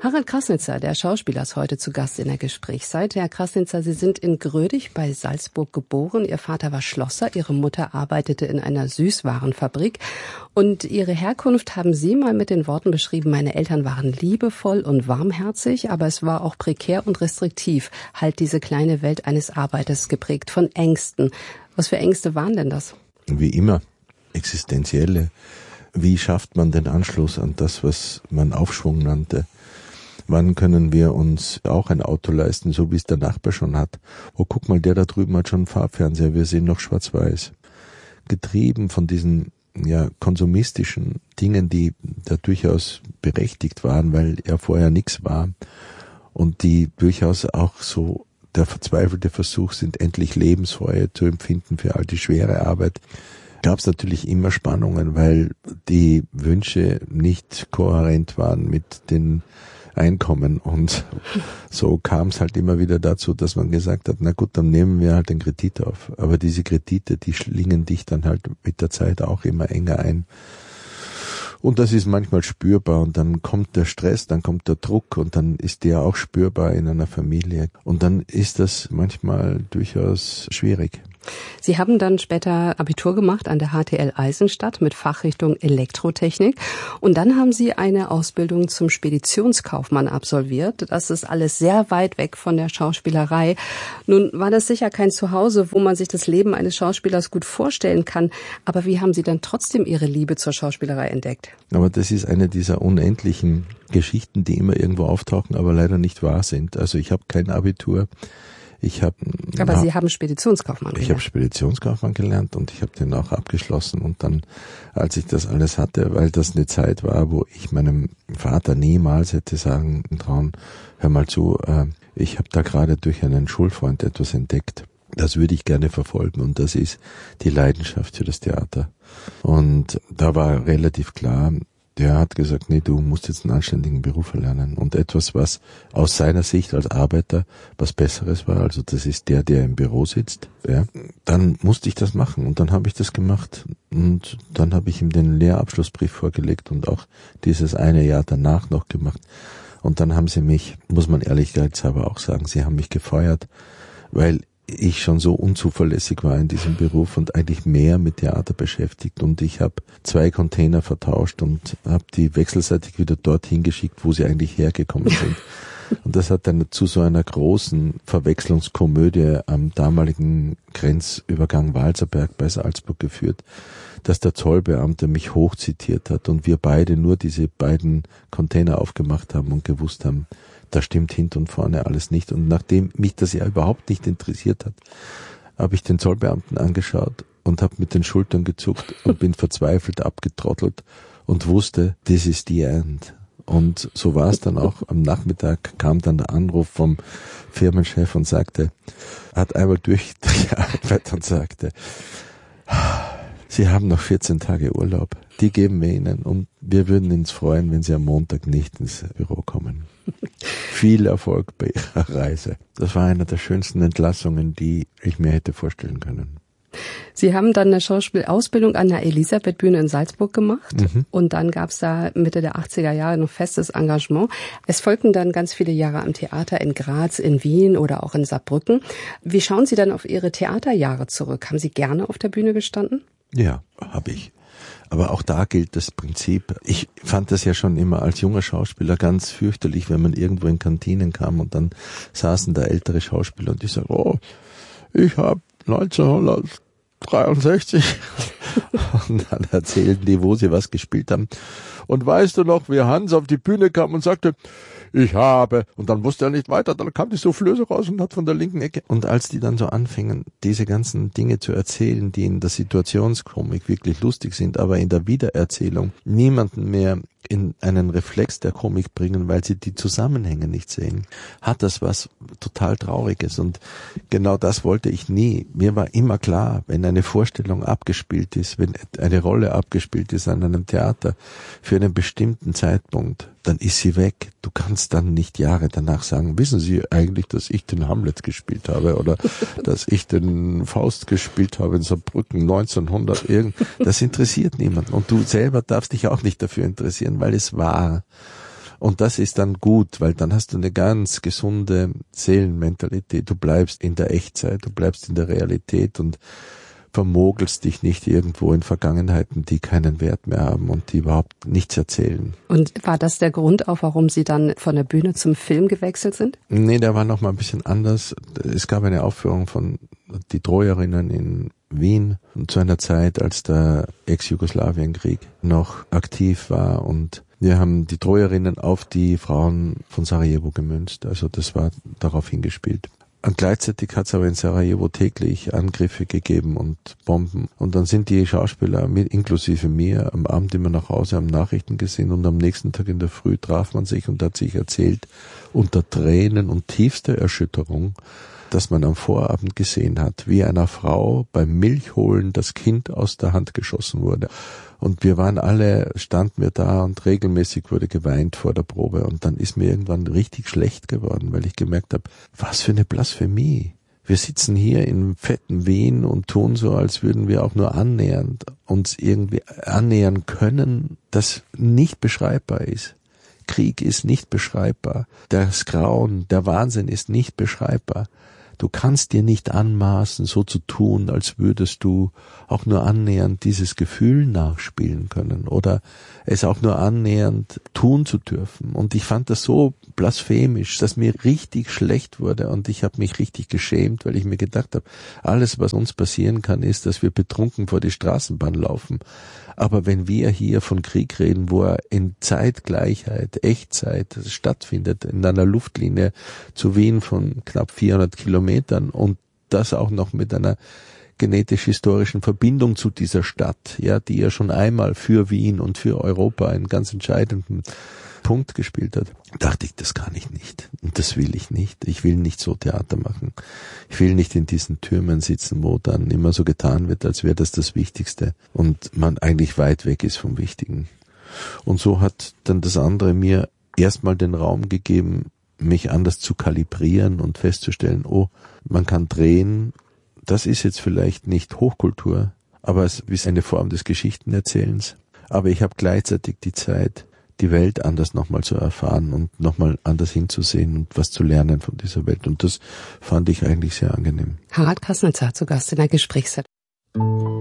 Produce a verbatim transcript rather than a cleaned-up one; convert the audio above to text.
Harald Krasnitzer, der Schauspieler, ist heute zu Gast in der Gesprächszeit. Herr Krasnitzer, Sie sind in Grödig bei Salzburg geboren. Ihr Vater war Schlosser, Ihre Mutter arbeitete in einer Süßwarenfabrik. Und Ihre Herkunft haben Sie mal mit den Worten beschrieben: Meine Eltern waren liebevoll und warmherzig, aber es war auch prekär und restriktiv. Halt diese kleine Welt eines Arbeiters, geprägt von Ängsten. Was für Ängste waren denn das? Wie immer, existenzielle. Wie schafft man den Anschluss an das, was man Aufschwung nannte? Wann können wir uns auch ein Auto leisten, so wie es der Nachbar schon hat? Oh, guck mal, der da drüben hat schon einen Farbfernseher, wir sehen noch schwarz-weiß. Getrieben von diesen ja konsumistischen Dingen, die da durchaus berechtigt waren, weil ja vorher nichts war und die durchaus auch so der verzweifelte Versuch sind, endlich Lebensfreude zu empfinden für all die schwere Arbeit, gab es natürlich immer Spannungen, weil die Wünsche nicht kohärent waren mit den Einkommen, und so kam es halt immer wieder dazu, dass man gesagt hat, na gut, dann nehmen wir halt den Kredit auf. Aber diese Kredite, die schlingen dich dann halt mit der Zeit auch immer enger ein. Und das ist manchmal spürbar, und dann kommt der Stress, dann kommt der Druck, und dann ist der auch spürbar in einer Familie. Und dann ist das manchmal durchaus schwierig. Sie haben dann später Abitur gemacht an der H T L Eisenstadt mit Fachrichtung Elektrotechnik. Und dann haben Sie eine Ausbildung zum Speditionskaufmann absolviert. Das ist alles sehr weit weg von der Schauspielerei. Nun war das sicher kein Zuhause, wo man sich das Leben eines Schauspielers gut vorstellen kann. Aber wie haben Sie dann trotzdem Ihre Liebe zur Schauspielerei entdeckt? Aber das ist eine dieser unendlichen Geschichten, die immer irgendwo auftauchen, aber leider nicht wahr sind. Also ich habe kein Abitur. Ich hab, Aber Sie haben Speditionskaufmann gelernt. Ich habe Speditionskaufmann gelernt und ich habe den auch abgeschlossen. Und dann, als ich das alles hatte, weil das eine Zeit war, wo ich meinem Vater niemals hätte sagen trauen, hör mal zu, äh, ich habe da gerade durch einen Schulfreund etwas entdeckt. Das würde ich gerne verfolgen, und das ist die Leidenschaft für das Theater. Und da war relativ klar, der hat gesagt, nee, du musst jetzt einen anständigen Beruf erlernen, und etwas, was aus seiner Sicht als Arbeiter was Besseres war, also das ist der, der im Büro sitzt, ja, dann musste ich das machen, und dann habe ich das gemacht, und dann habe ich ihm den Lehrabschlussbrief vorgelegt und auch dieses eine Jahr danach noch gemacht, und dann haben sie mich, muss man ehrlichkeitshalber auch sagen, sie haben mich gefeuert, weil ich schon so unzuverlässig war in diesem Beruf und eigentlich mehr mit Theater beschäftigt, und ich habe zwei Container vertauscht und habe die wechselseitig wieder dorthin geschickt, wo sie eigentlich hergekommen sind. Und das hat dann zu so einer großen Verwechslungskomödie am damaligen Grenzübergang Walserberg bei Salzburg geführt, dass der Zollbeamte mich hochzitiert hat und wir beide nur diese beiden Container aufgemacht haben und gewusst haben, da stimmt hinten und vorne alles nicht. Und nachdem mich das ja überhaupt nicht interessiert hat, habe ich den Zollbeamten angeschaut und habe mit den Schultern gezuckt und bin verzweifelt abgetrottelt und wusste, this is the end. Und so war es dann auch. Am Nachmittag kam dann der Anruf vom Firmenchef und sagte, hat einmal durchgearbeitet und sagte, Sie haben noch vierzehn Tage Urlaub, die geben wir Ihnen, und wir würden uns freuen, wenn Sie am Montag nicht ins Büro kommen. Viel Erfolg bei Ihrer Reise. Das war eine der schönsten Entlassungen, die ich mir hätte vorstellen können. Sie haben dann eine Schauspielausbildung an der Elisabeth-Bühne in Salzburg gemacht, mhm. und dann gab es da Mitte der achtziger Jahre noch festes Engagement. Es folgten dann ganz viele Jahre am Theater in Graz, in Wien oder auch in Saarbrücken. Wie schauen Sie dann auf Ihre Theaterjahre zurück? Haben Sie gerne auf der Bühne gestanden? Ja, habe ich. Aber auch da gilt das Prinzip. Ich fand das ja schon immer als junger Schauspieler ganz fürchterlich, wenn man irgendwo in Kantinen kam und dann saßen da ältere Schauspieler und die sagen, oh, ich habe neunzehnhundertdreiundsechzig und dann erzählen die, wo sie was gespielt haben. Und weißt du noch, wie Hans auf die Bühne kam und sagte, ich habe, und dann wusste er nicht weiter, dann kam die Soufflöse raus und hat von der linken Ecke. Und als die dann so anfingen, diese ganzen Dinge zu erzählen, die in der Situationskomik wirklich lustig sind, aber in der Wiedererzählung niemanden mehr in einen Reflex der Komik bringen, weil sie die Zusammenhänge nicht sehen, hat das was total Trauriges. Und genau das wollte ich nie. Mir war immer klar, wenn eine Vorstellung abgespielt ist, wenn eine Rolle abgespielt ist an einem Theater für einen bestimmten Zeitpunkt, dann ist sie weg. Du kannst dann nicht Jahre danach sagen, wissen Sie eigentlich, dass ich den Hamlet gespielt habe oder dass ich den Faust gespielt habe in Saarbrücken neunzehnhundert irgend. Das interessiert niemanden. Und du selber darfst dich auch nicht dafür interessieren, weil es war. Und das ist dann gut, weil dann hast du eine ganz gesunde Seelenmentalität. Du bleibst in der Echtzeit, du bleibst in der Realität und vermogelst dich nicht irgendwo in Vergangenheiten, die keinen Wert mehr haben und die überhaupt nichts erzählen. Und war das der Grund auch, warum Sie dann von der Bühne zum Film gewechselt sind? Nee, der war noch mal ein bisschen anders. Es gab eine Aufführung von Die Trojerinnen in Wien zu einer Zeit, als der Ex-Jugoslawienkrieg noch aktiv war, und wir haben die Trojerinnen auf die Frauen von Sarajevo gemünzt. Also das war darauf hingespielt. Und gleichzeitig hat es aber in Sarajevo täglich Angriffe gegeben und Bomben. Und dann sind die Schauspieler, mit, inklusive mir, am Abend immer nach Hause, haben Nachrichten gesehen, und am nächsten Tag in der Früh traf man sich und hat sich erzählt, unter Tränen und tiefster Erschütterung, dass man am Vorabend gesehen hat, wie einer Frau beim Milchholen das Kind aus der Hand geschossen wurde. Und wir waren alle, standen wir da, und regelmäßig wurde geweint vor der Probe. Und dann ist mir irgendwann richtig schlecht geworden, weil ich gemerkt habe, was für eine Blasphemie. Wir sitzen hier in fetten Wien und tun so, als würden wir auch nur annähernd uns irgendwie annähern können, das nicht beschreibbar ist. Krieg ist nicht beschreibbar. Das Grauen, der Wahnsinn ist nicht beschreibbar. Du kannst dir nicht anmaßen, so zu tun, als würdest du auch nur annähernd dieses Gefühl nachspielen können oder es auch nur annähernd tun zu dürfen. Und ich fand das so blasphemisch, dass mir richtig schlecht wurde, und ich habe mich richtig geschämt, weil ich mir gedacht habe, alles, was uns passieren kann, ist, dass wir betrunken vor die Straßenbahn laufen. Aber wenn wir hier von Krieg reden, wo er in Zeitgleichheit, Echtzeit stattfindet, in einer Luftlinie zu Wien von knapp vierhundert Kilometern, und das auch noch mit einer genetisch-historischen Verbindung zu dieser Stadt, ja, die ja schon einmal für Wien und für Europa einen ganz entscheidenden Punkt gespielt hat, dachte ich, das kann ich nicht. Und das will ich nicht. Ich will nicht so Theater machen. Ich will nicht in diesen Türmen sitzen, wo dann immer so getan wird, als wäre das das Wichtigste und man eigentlich weit weg ist vom Wichtigen. Und so hat dann das andere mir erstmal den Raum gegeben, mich anders zu kalibrieren und festzustellen, oh, man kann drehen. Das ist jetzt vielleicht nicht Hochkultur, aber es ist eine Form des Geschichtenerzählens. Aber ich habe gleichzeitig die Zeit, die Welt anders nochmal zu erfahren und nochmal anders hinzusehen und was zu lernen von dieser Welt. Und das fand ich eigentlich sehr angenehm. Harald Krasnitzer zu Gast in der Gesprächszeit.